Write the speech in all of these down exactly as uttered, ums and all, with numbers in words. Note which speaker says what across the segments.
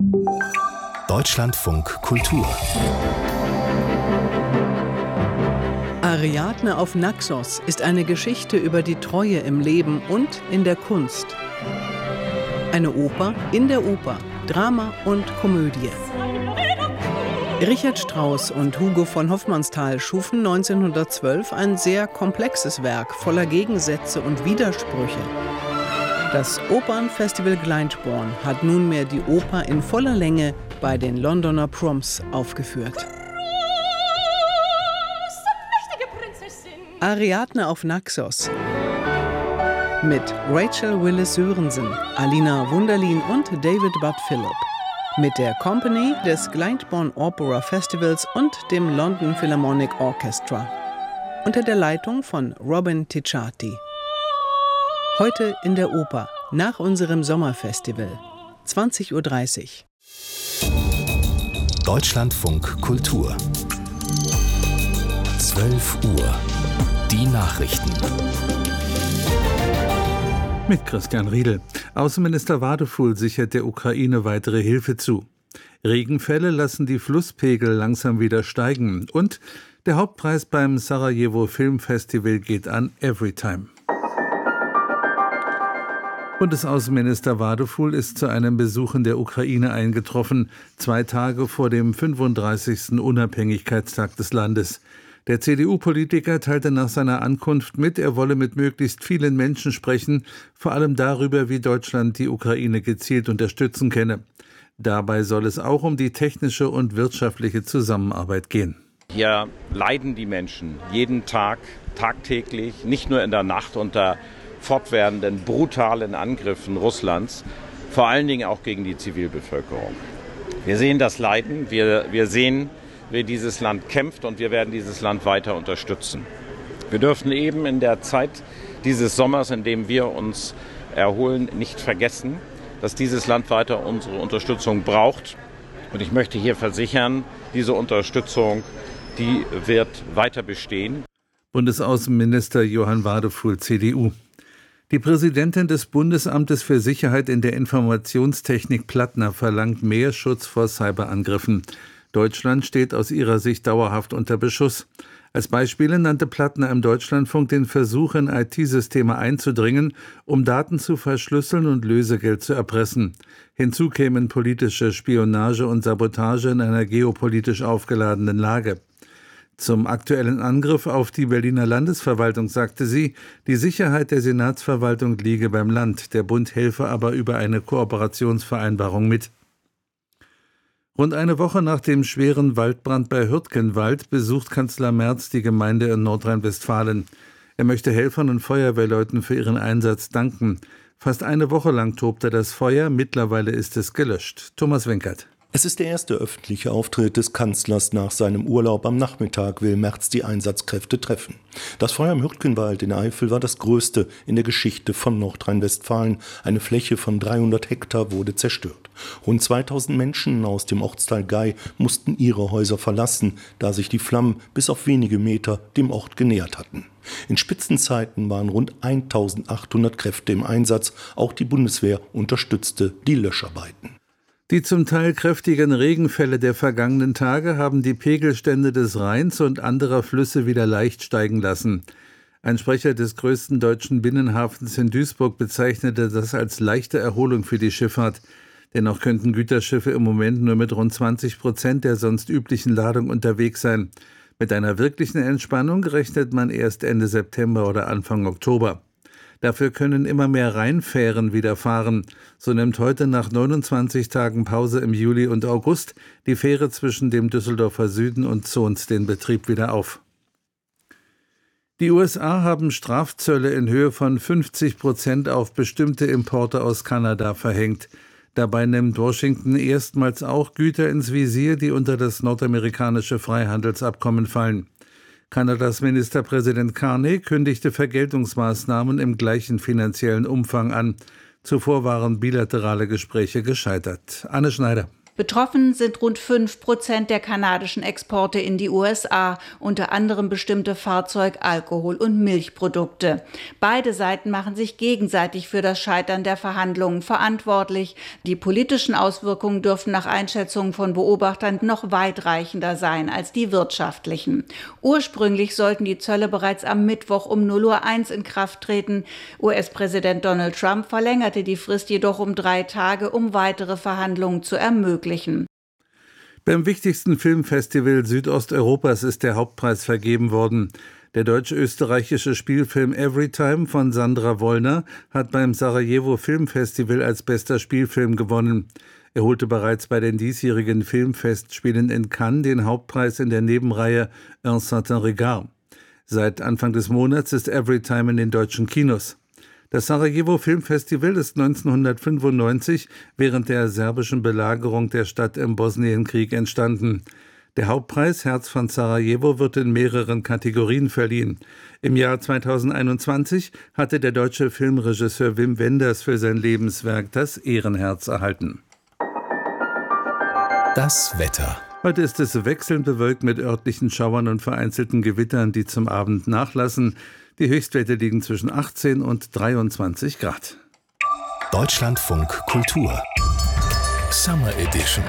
Speaker 1: Deutschlandfunk Kultur.
Speaker 2: Ariadne auf Naxos ist eine Geschichte über die Treue im Leben und in der Kunst. Eine Oper in der Oper, Drama und Komödie. Richard Strauss und Hugo von Hofmannsthal schufen neunzehnhundertzwölf ein sehr komplexes Werk voller Gegensätze und Widersprüche. Das Opernfestival Glyndebourne hat nunmehr die Oper in voller Länge bei den Londoner Proms aufgeführt. Ariadne auf Naxos mit Rachel Willis Sørensen, Alina Wunderlin und David Budd Philip. Mit der Company des Glyndebourne Opera Festivals und dem London Philharmonic Orchestra. Unter der Leitung von Robin Ticciati. Heute in der Oper, nach unserem Sommerfestival. zwanzig Uhr dreißig.
Speaker 1: Deutschlandfunk Kultur. zwölf Uhr. Die Nachrichten.
Speaker 3: Mit Christian Riedel. Außenminister Wadefuhl sichert der Ukraine weitere Hilfe zu. Regenfälle lassen die Flusspegel langsam wieder steigen. Und der Hauptpreis beim Sarajevo Filmfestival geht an Everytime. Bundesaußenminister Wadefuhl ist zu einem Besuch in der Ukraine eingetroffen, zwei Tage vor dem fünfunddreißigsten Unabhängigkeitstag des Landes. Der C D U-Politiker teilte nach seiner Ankunft mit, er wolle mit möglichst vielen Menschen sprechen, vor allem darüber, wie Deutschland die Ukraine gezielt unterstützen könne. Dabei soll es auch um die technische und wirtschaftliche Zusammenarbeit gehen.
Speaker 4: Hier leiden die Menschen jeden Tag, tagtäglich, nicht nur in der Nacht unter fortwährenden brutalen Angriffen Russlands, vor allen Dingen auch gegen die Zivilbevölkerung. Wir sehen das Leiden, wir, wir sehen, wie dieses Land kämpft und wir werden dieses Land weiter unterstützen. Wir dürfen eben in der Zeit dieses Sommers, in dem wir uns erholen, nicht vergessen, dass dieses Land weiter unsere Unterstützung braucht. Und ich möchte hier versichern, diese Unterstützung, die wird weiter bestehen.
Speaker 3: Bundesaußenminister Johann Wadefuhl, C D U. Die Präsidentin des Bundesamtes für Sicherheit in der Informationstechnik Plattner verlangt mehr Schutz vor Cyberangriffen. Deutschland steht aus ihrer Sicht dauerhaft unter Beschuss. Als Beispiele nannte Plattner im Deutschlandfunk den Versuch, in I T-Systeme einzudringen, um Daten zu verschlüsseln und Lösegeld zu erpressen. Hinzu kämen politische Spionage und Sabotage in einer geopolitisch aufgeladenen Lage. Zum aktuellen Angriff auf die Berliner Landesverwaltung sagte sie, die Sicherheit der Senatsverwaltung liege beim Land, der Bund helfe aber über eine Kooperationsvereinbarung mit. Rund eine Woche nach dem schweren Waldbrand bei Hürtgenwald besucht Kanzler Merz die Gemeinde in Nordrhein-Westfalen. Er möchte Helfern und Feuerwehrleuten für ihren Einsatz danken. Fast eine Woche lang tobte das Feuer, mittlerweile ist es gelöscht. Thomas Wenkert.
Speaker 5: Es ist der erste öffentliche Auftritt des Kanzlers nach seinem Urlaub. Am Nachmittag will Merz die Einsatzkräfte treffen. Das Feuer im Hürtgenwald in Eifel war das größte in der Geschichte von Nordrhein-Westfalen. Eine Fläche von dreihundert Hektar wurde zerstört. Rund zweitausend Menschen aus dem Ortsteil Gei mussten ihre Häuser verlassen, da sich die Flammen bis auf wenige Meter dem Ort genähert hatten. In Spitzenzeiten waren rund eintausendachthundert Kräfte im Einsatz. Auch die Bundeswehr unterstützte die Löscharbeiten.
Speaker 3: Die zum Teil kräftigen Regenfälle der vergangenen Tage haben die Pegelstände des Rheins und anderer Flüsse wieder leicht steigen lassen. Ein Sprecher des größten deutschen Binnenhafens in Duisburg bezeichnete das als leichte Erholung für die Schifffahrt. Dennoch könnten Güterschiffe im Moment nur mit rund zwanzig Prozent der sonst üblichen Ladung unterwegs sein. Mit einer wirklichen Entspannung rechnet man erst Ende September oder Anfang Oktober. Dafür können immer mehr Rheinfähren wieder fahren. So nimmt heute nach neunundzwanzig Tagen Pause im Juli und August die Fähre zwischen dem Düsseldorfer Süden und Zons den Betrieb wieder auf. Die U S A haben Strafzölle in Höhe von fünfzig Prozent auf bestimmte Importe aus Kanada verhängt. Dabei nimmt Washington erstmals auch Güter ins Visier, die unter das nordamerikanische Freihandelsabkommen fallen. Kanadas Ministerpräsident Carney kündigte Vergeltungsmaßnahmen im gleichen finanziellen Umfang an. Zuvor waren bilaterale Gespräche gescheitert. Anne Schneider.
Speaker 6: Betroffen sind rund fünf Prozent der kanadischen Exporte in die U S A, unter anderem bestimmte Fahrzeug-, Alkohol- und Milchprodukte. Beide Seiten machen sich gegenseitig für das Scheitern der Verhandlungen verantwortlich. Die politischen Auswirkungen dürften nach Einschätzungen von Beobachtern noch weitreichender sein als die wirtschaftlichen. Ursprünglich sollten die Zölle bereits am Mittwoch um null Uhr eins in Kraft treten. U S-Präsident Donald Trump verlängerte die Frist jedoch um drei Tage, um weitere Verhandlungen zu ermöglichen.
Speaker 3: Beim wichtigsten Filmfestival Südosteuropas ist der Hauptpreis vergeben worden. Der deutsch-österreichische Spielfilm Everytime von Sandra Wollner hat beim Sarajevo Filmfestival als bester Spielfilm gewonnen. Er holte bereits bei den diesjährigen Filmfestspielen in Cannes den Hauptpreis in der Nebenreihe Un certain regard. Seit Anfang des Monats ist Everytime in den deutschen Kinos. Das Sarajevo Filmfestival ist neunzehnhundertfünfundneunzig während der serbischen Belagerung der Stadt im Bosnienkrieg entstanden. Der Hauptpreis Herz von Sarajevo wird in mehreren Kategorien verliehen. Im Jahr zweitausendeinundzwanzig hatte der deutsche Filmregisseur Wim Wenders für sein Lebenswerk das Ehrenherz erhalten.
Speaker 1: Das Wetter.
Speaker 3: Heute ist es wechselnd bewölkt mit örtlichen Schauern und vereinzelten Gewittern, die zum Abend nachlassen. Die Höchstwerte liegen zwischen achtzehn und dreiundzwanzig Grad.
Speaker 1: Deutschlandfunk Kultur Summer Edition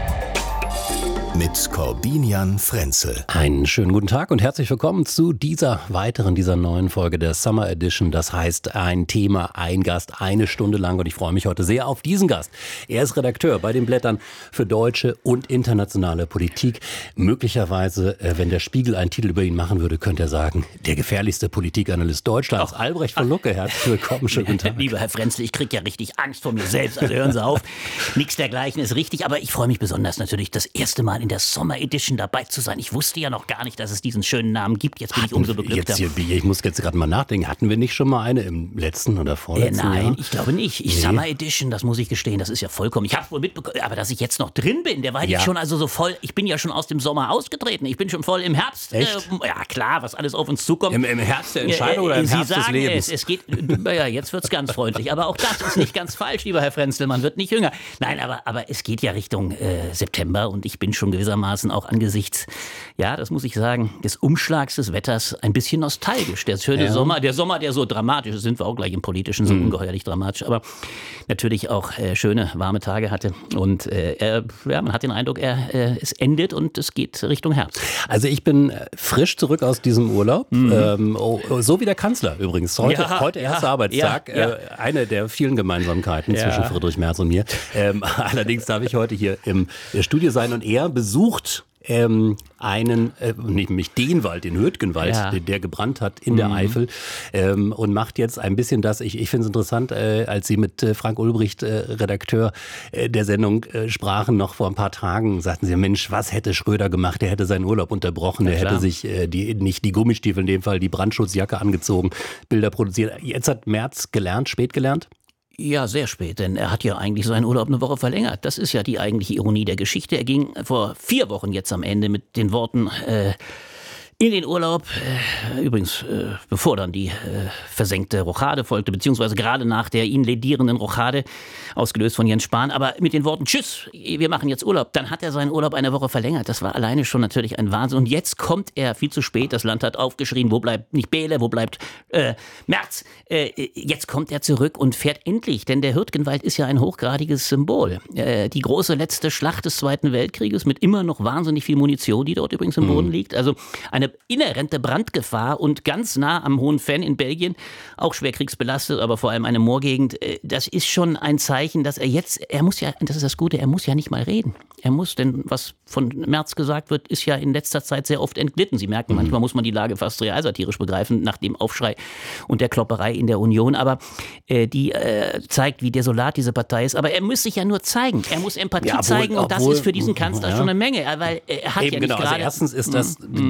Speaker 1: mit Corbinian Frenzel.
Speaker 7: Einen schönen guten Tag und herzlich willkommen zu dieser weiteren, dieser neuen Folge der Summer Edition. Das heißt, ein Thema, ein Gast, eine Stunde lang, und ich freue mich heute sehr auf diesen Gast. Er ist Redakteur bei den Blättern für deutsche und internationale Politik. Möglicherweise, wenn der Spiegel einen Titel über ihn machen würde, könnte er sagen, der gefährlichste Politikanalyst Deutschlands. Ach, Albrecht von Lucke, herzlich willkommen, schönen guten Tag.
Speaker 8: Lieber Herr Frenzel, ich kriege ja richtig Angst vor mir selbst, also hören Sie auf. Nichts dergleichen ist richtig, aber ich freue mich besonders natürlich, das erste Mal in der Summer Edition dabei zu sein. Ich wusste ja noch gar nicht, dass es diesen schönen Namen gibt. Jetzt bin
Speaker 7: Hatten
Speaker 8: ich umso beglückter.
Speaker 7: Jetzt hier, ich muss jetzt gerade mal nachdenken. Hatten wir nicht schon mal eine im letzten oder vorletzten
Speaker 8: äh, nein,
Speaker 7: Jahr?
Speaker 8: ich glaube nicht. Ich, nee. Summer Edition, das muss ich gestehen, das ist ja vollkommen. Ich habe wohl mitbekommen, aber dass ich jetzt noch drin bin, der war ja. jetzt schon also so voll. Ich bin ja schon aus dem Sommer ausgetreten. Ich bin schon voll im Herbst.
Speaker 7: Echt?
Speaker 8: Äh, ja klar, was alles auf uns zukommt.
Speaker 7: Im, im Herbst der Entscheidung äh, oder im
Speaker 8: Sie
Speaker 7: Herbst
Speaker 8: sagen
Speaker 7: des Lebens?
Speaker 8: Es, es geht, naja, jetzt wird's ganz freundlich. Aber auch das ist nicht ganz falsch, lieber Herr Frenzel. Man wird nicht jünger. Nein, aber, aber es geht ja Richtung äh, September und ich bin schon gewissermaßen auch angesichts, ja, das muss ich sagen, des Umschlags des Wetters ein bisschen nostalgisch. Der schöne ja. Sommer, der Sommer, der so dramatisch ist, sind wir auch gleich im Politischen, so mhm. ungeheuerlich dramatisch, aber natürlich auch äh, schöne, warme Tage hatte. Und äh, er, ja, man hat den Eindruck, er, äh, es endet und es geht Richtung Herbst.
Speaker 7: Also ich bin frisch zurück aus diesem Urlaub, mhm. ähm, oh, so wie der Kanzler übrigens. Heute, ja, heute erster ja, Arbeitstag, ja, ja. Äh, eine der vielen Gemeinsamkeiten ja. zwischen Friedrich Merz und mir. Ähm, allerdings darf ich heute hier im Studio sein und er besucht Ähm, einen, äh, nämlich den Wald, den Hürtgenwald, ja. der, der gebrannt hat in mhm. der Eifel ähm, und macht jetzt ein bisschen das, ich, ich finde es interessant, äh, als Sie mit äh, Frank Ulbricht, äh, Redakteur äh, der Sendung, äh, sprachen noch vor ein paar Tagen, sagten Sie, Mensch, was hätte Schröder gemacht? Er hätte seinen Urlaub unterbrochen, ja, er hätte sich äh, die, nicht die Gummistiefel, in dem Fall die Brandschutzjacke angezogen, Bilder produziert. Jetzt hat Merz gelernt, spät gelernt?
Speaker 8: Ja, sehr spät, denn er hat ja eigentlich seinen Urlaub eine Woche verlängert. Das ist ja die eigentliche Ironie der Geschichte. Er ging vor vier Wochen jetzt am Ende mit den Worten äh, in den Urlaub, äh, übrigens äh, bevor dann die äh, versenkte Rochade folgte, beziehungsweise gerade nach der ihn ledierenden Rochade, ausgelöst von Jens Spahn, aber mit den Worten, tschüss, wir machen jetzt Urlaub. Dann hat er seinen Urlaub eine Woche verlängert. Das war alleine schon natürlich ein Wahnsinn. Und jetzt kommt er viel zu spät. Das Land hat aufgeschrien, wo bleibt nicht Behle, wo bleibt äh, Merz? Äh, jetzt kommt er zurück und fährt endlich, denn der Hürtgenwald ist ja ein hochgradiges Symbol. Äh, die große letzte Schlacht des Zweiten Weltkrieges mit immer noch wahnsinnig viel Munition, die dort übrigens im Boden mhm. liegt. Also eine inhärente Brandgefahr und ganz nah am Hohen Venn in Belgien, auch schwer kriegsbelastet, aber vor allem eine Moorgegend. Das ist schon ein Zeichen, dass er jetzt, er muss ja, das ist das Gute, er muss ja nicht mal reden. Er muss, denn was von Merz gesagt wird, ist ja in letzter Zeit sehr oft entglitten. Sie merken, mhm. manchmal muss man die Lage fast realsatirisch begreifen, nach dem Aufschrei und der Klopperei in der Union. Aber äh, die äh, zeigt, wie desolat diese Partei ist. Aber er muss sich ja nur zeigen. Er muss Empathie ja, obwohl, zeigen und obwohl, das ist für diesen Kanzler ja. schon eine Menge. Weil er hat Eben, ja nicht
Speaker 7: genau.
Speaker 8: gerade...
Speaker 7: Also erstens ist das mm, nicht seine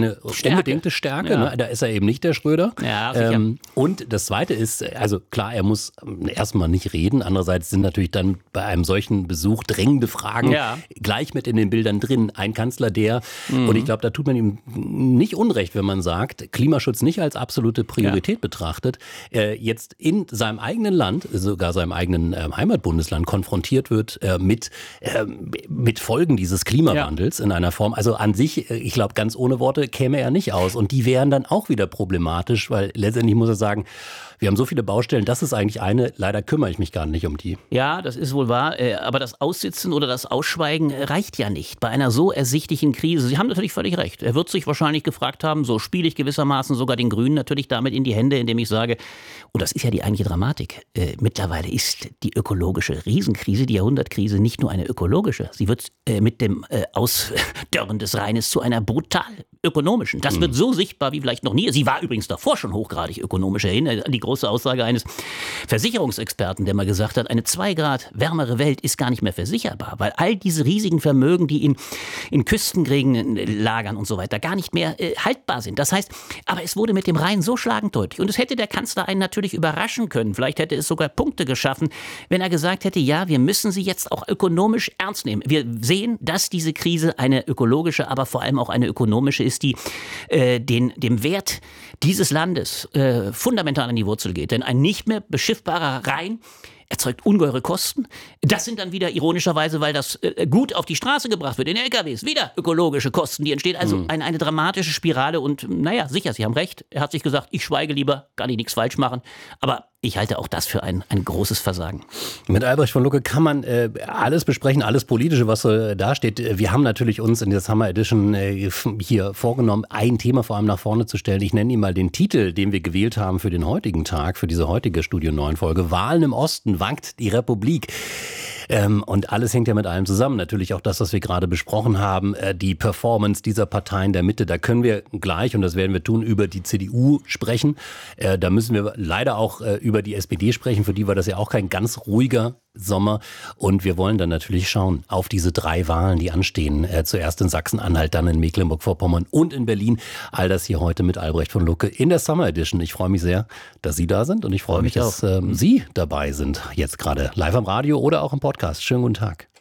Speaker 7: eine Stärke. unbedingte Stärke. Ja. Ne? Da ist er eben nicht der Schröder.
Speaker 8: Ja, ähm,
Speaker 7: und das Zweite ist, also klar, er muss erstmal nicht reden. Andererseits sind natürlich dann bei einem solchen Besuch drängende Fragen ja. gleich mit in den Bildern drin. Ein Kanzler, der, mhm. und ich glaube, da tut man ihm nicht unrecht, wenn man sagt, Klimaschutz nicht als absolute Priorität ja. betrachtet, äh, jetzt in seinem eigenen Land, sogar seinem eigenen äh, Heimatbundesland konfrontiert wird äh, mit, äh, mit Folgen dieses Klimawandels ja. in einer Form. Also an sich, ich glaube, ganz ohne Worte käme er nicht aus. Und die wären dann auch wieder problematisch, weil letztendlich muss er sagen, wir haben so viele Baustellen, das ist eigentlich eine, leider kümmere ich mich gar nicht um die.
Speaker 8: Ja, das ist wohl wahr, aber das Aussitzen oder das Ausschweigen reicht ja nicht bei einer so ersichtlichen Krise. Sie haben natürlich völlig recht. Er wird sich wahrscheinlich gefragt haben, so spiele ich gewissermaßen sogar den Grünen natürlich damit in die Hände, indem ich sage, und das ist ja die eigentliche Dramatik, äh, mittlerweile ist die ökologische Riesenkrise, die Jahrhundertkrise, nicht nur eine ökologische. Sie wird äh, mit dem äh, Ausdörren des Rheines zu einer brutal ökonomischen. Das mhm. wird so sichtbar wie vielleicht noch nie. Sie war übrigens davor schon hochgradig ökonomisch. Erinnern an die große Aussage eines Versicherungsexperten, der mal gesagt hat, eine zwei Grad wärmere Welt ist gar nicht mehr versicherbar, weil all diese riesigen Vermögen, die in, in Küstengegenden lagern und so weiter, gar nicht mehr äh, haltbar sind. Das heißt, aber es wurde mit dem Rhein so schlagend deutlich. Und es hätte der Kanzler einen natürlich überraschen können. Vielleicht hätte es sogar Punkte geschaffen, wenn er gesagt hätte, ja, wir müssen sie jetzt auch ökonomisch ernst nehmen. Wir sehen, dass diese Krise eine ökologische, aber vor allem auch eine ökonomische ist, die äh, den, dem Wert dieses Landes äh, fundamental an die Wurzel geht. Denn ein nicht mehr beschiffbarer Rhein erzeugt ungeheure Kosten. Das sind dann wieder ironischerweise, weil das äh, Gut auf die Straße gebracht wird, in L K Ws, wieder ökologische Kosten, die entstehen. Also mhm. eine, eine dramatische Spirale und naja, sicher, Sie haben recht. Er hat sich gesagt, ich schweige lieber, kann ich nichts falsch machen. Aber ich halte auch das für ein, ein großes Versagen.
Speaker 7: Mit Albrecht von Lucke kann man äh, alles besprechen, alles Politische, was äh, da steht. Wir haben natürlich uns in der Summer Edition äh, hier vorgenommen, ein Thema vor allem nach vorne zu stellen. Ich nenne ihn mal den Titel, den wir gewählt haben für den heutigen Tag, für diese heutige Studio neun Folge. Wahlen im Osten, wankt die Republik. Ähm, und alles hängt ja mit allem zusammen. Natürlich auch das, was wir gerade besprochen haben, äh, die Performance dieser Parteien der Mitte. Da können wir gleich, und das werden wir tun, über die C D U sprechen. Äh, da müssen wir leider auch äh, über die S P D sprechen. Für die war das ja auch kein ganz ruhiger Sommer. Und wir wollen dann natürlich schauen auf diese drei Wahlen, die anstehen. Äh, zuerst in Sachsen-Anhalt, dann in Mecklenburg-Vorpommern und in Berlin. All das hier heute mit Albrecht von Lucke in der Summer Edition. Ich freue mich sehr, dass Sie da sind und ich freue mich, mich dass äh, Sie dabei sind. Jetzt gerade live am Radio oder auch im Podcast. Schönen guten Tag.